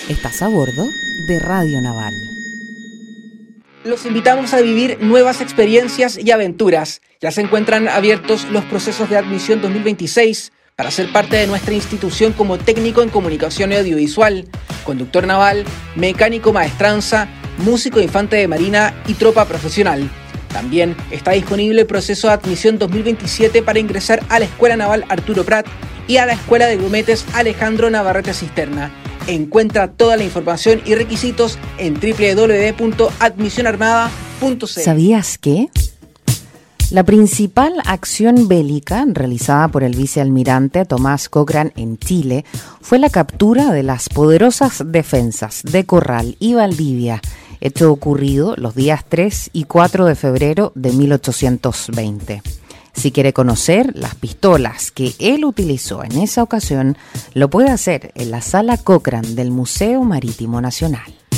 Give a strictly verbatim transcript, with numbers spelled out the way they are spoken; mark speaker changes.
Speaker 1: Estás a bordo de Radio Naval.
Speaker 2: Los invitamos a vivir nuevas experiencias y aventuras. Ya se encuentran abiertos los procesos de admisión dos mil veintiséis para ser parte de nuestra institución como técnico en comunicación y audiovisual, conductor naval, mecánico maestranza, músico infante de marina y tropa profesional. También está disponible el proceso de admisión dos mil veintisiete para ingresar a la Escuela Naval Arturo Prat y a la Escuela de Grumetes Alejandro Navarrete Cisterna. Encuentra toda la información y requisitos en doble u doble u doble u punto admisión armada punto c l.
Speaker 1: ¿Sabías que? La principal acción bélica realizada por el vicealmirante Tomás Cochrane en Chile fue la captura de las poderosas defensas de Corral y Valdivia, hecho ocurrido los días tres y cuatro de febrero de mil ochocientos veinte. Si quiere conocer las pistolas que él utilizó en esa ocasión, lo puede hacer en la Sala Cochrane del Museo Marítimo Nacional.